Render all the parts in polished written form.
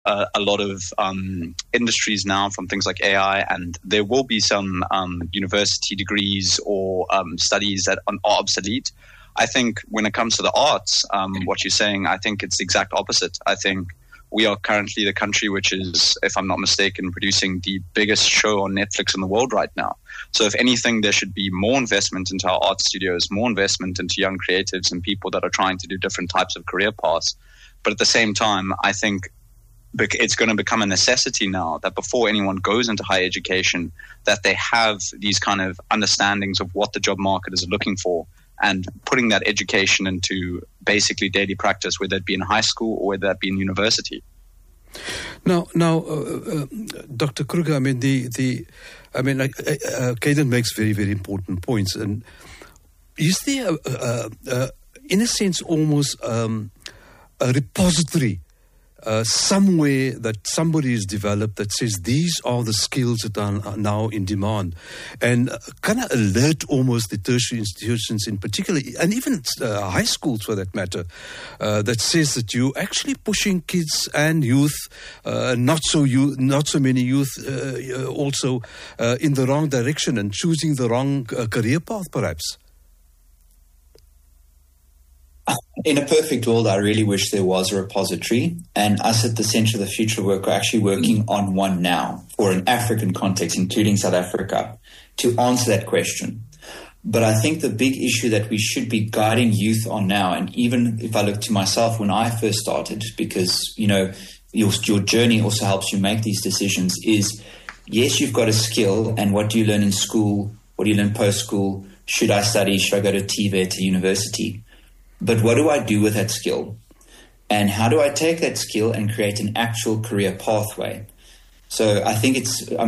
a lot of industries now from things like AI, and there will be some university degrees or studies that are obsolete. I think when it comes to the arts, what you're saying, I think it's the exact opposite. I think we are currently the country which is, if I'm not mistaken, producing the biggest show on Netflix in the world right now. So if anything, there should be more investment into our art studios, more investment into young creatives and people that are trying to do different types of career paths. But at the same time, I think it's going to become a necessity now that before anyone goes into higher education, that they have these kind of understandings of what the job market is looking for, and putting that education into basically daily practice, whether it be in high school or whether it be in university. Now, Dr. Kruger, I mean, Caden makes very, very important points. And is there, in a sense, almost a repository somewhere that somebody has developed that says these are the skills that are now in demand, and kind of alert almost the tertiary institutions in particular, and even high schools for that matter, that says that you're actually pushing kids and youth, not so many youth, also in the wrong direction and choosing the wrong career path, perhaps. In a perfect world, I really wish there was a repository, and us at the Centre of the Future Work are actually working on one now for an African context, including South Africa, to answer that question. But I think the big issue that we should be guiding youth on now, and even if I look to myself when I first started, because, your journey also helps you make these decisions, is, yes, you've got a skill, and what do you learn in school? What do you learn post-school? Should I study? Should I go to TVET, to university? But what do I do with that skill? And how do I take that skill and create an actual career pathway? So I think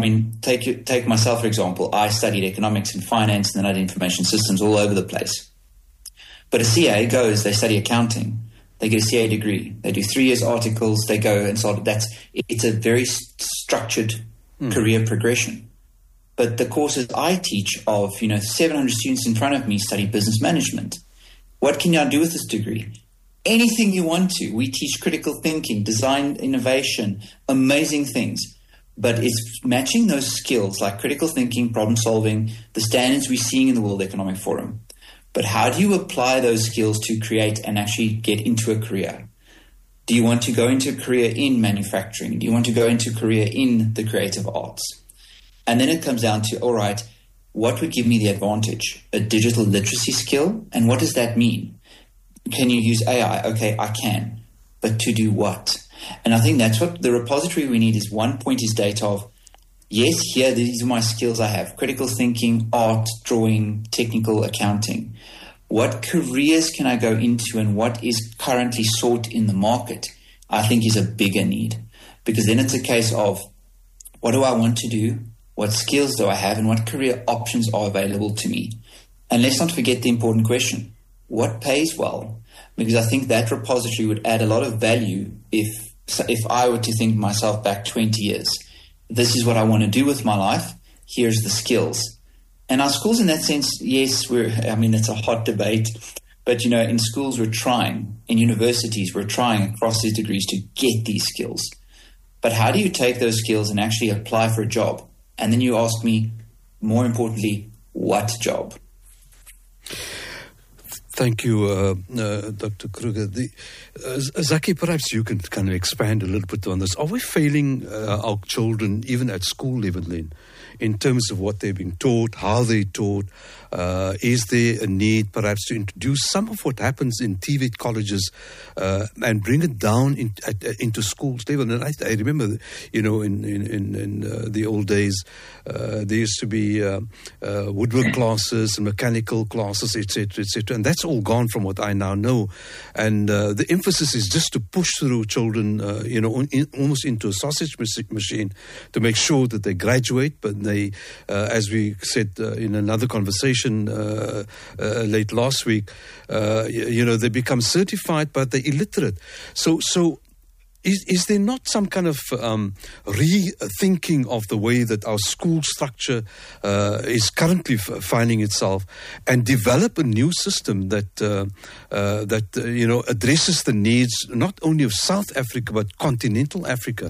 take myself, for example. I studied economics and finance, and then I did information systems all over the place. But a CA goes, they study accounting. They get a CA degree. They do 3 years articles. They go and start. It's a very structured career progression. But the courses I teach of, 700 students in front of me study business management. What can you do with this degree? Anything you want to. We teach critical thinking, design, innovation, amazing things. But it's matching those skills like critical thinking, problem solving, the standards we're seeing in the World Economic Forum. But how do you apply those skills to create and actually get into a career? Do you want to go into a career in manufacturing? Do you want to go into a career in the creative arts? And then it comes down to, all right, what would give me the advantage? A digital literacy skill? And what does that mean? Can you use AI? Okay, I can. But to do what? And I think that's what the repository we need is. One point is data of, yes, here, these are my skills I have. Critical thinking, art, drawing, technical accounting. What careers can I go into and what is currently sought in the market, I think is a bigger need. Because then it's a case of, what do I want to do? What skills do I have and what career options are available to me? And let's not forget the important question, what pays well? Because I think that repository would add a lot of value if I were to think myself back 20 years. This is what I want to do with my life. Here's the skills. And our schools in that sense, yes, it's a hot debate. But, in schools we're trying, in universities we're trying across these degrees to get these skills. But how do you take those skills and actually apply for a job? And then you ask me, more importantly, what job? Thank you, Dr. Kruger. Zaki, perhaps you can kind of expand a little bit on this. Are we failing our children, even at school level, in terms of what they're being taught, how they're taught? Is there a need perhaps to introduce some of what happens in TVET colleges and bring it down into schools level? And I remember, in the old days, there used to be woodwork classes and mechanical classes, etc., etc., and that's all gone from what I now know. And the emphasis is just to push through children, almost into a sausage machine to make sure that they graduate, but they, as we said in another conversation late last week, they become certified, but they're illiterate. So is there not some kind of rethinking of the way that our school structure is currently finding itself, and develop a new system that addresses the needs not only of South Africa but continental Africa?